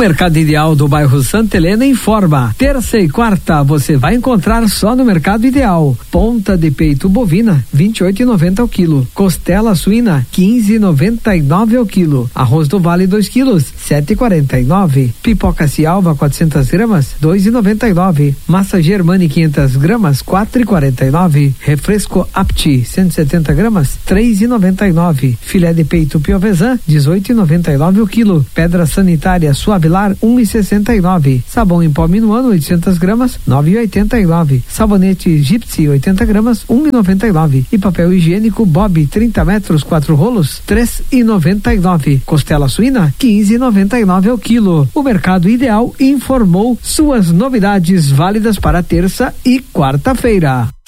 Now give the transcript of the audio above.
Mercado Ideal do bairro Santa Helena informa: terça e quarta você vai encontrar só no Mercado Ideal. Ponta de peito bovina, 28,90 ao quilo. Costela suína, 15,99 ao quilo. Arroz do Vale, 2 quilos, 7,49. Pipoca Cialva, 400 gramas, 2,99. Massa Germani, 500 gramas, 4,49. Refresco Apti, 170 gramas, 3,99. Filé de peito Piovesan, 18,99 ao quilo. Pedra sanitária Suavilar, 1,69. Sabão em pó Minuano, 800 gramas, 9,89. Sabonete Gypsy, 80 gramas, 1,99. E papel higiênico Bob, 30 metros, 4 rolos, 3,99. Costela suína, 15,99 ao quilo. O Mercado Ideal informou suas novidades válidas para terça e quarta-feira.